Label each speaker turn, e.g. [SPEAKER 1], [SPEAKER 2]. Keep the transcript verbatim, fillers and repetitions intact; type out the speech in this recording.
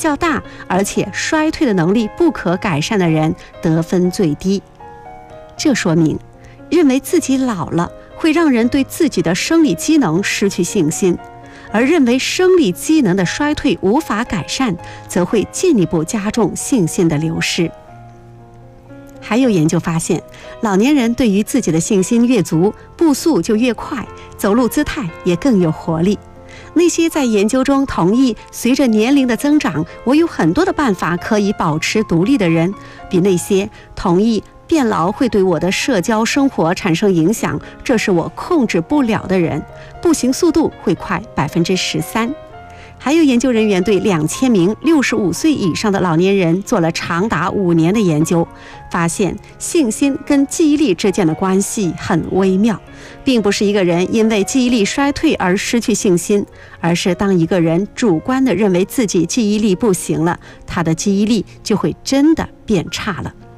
[SPEAKER 1] 较大，而且衰退的能力不可改善的人得分最低。这说明，认为自己老了会让人对自己的生理机能失去信心，而认为生理机能的衰退无法改善，则会进一步加重信心的流失。还有研究发现，老年人对于自己的信心越足，步速就越快，走路姿态也更有活力。那些在研究中同意随着年龄的增长，我有很多的办法可以保持独立的人，比那些同意变老会对我的社交生活产生影响，这是我控制不了的人，步行速度会快百分之十三。还有研究人员对两千名六十五岁以上的老年人做了长达五年的研究，发现信心跟记忆力之间的关系很微妙，并不是一个人因为记忆力衰退而失去信心，而是当一个人主观地认为自己记忆力不行了，他的记忆力就会真的变差了。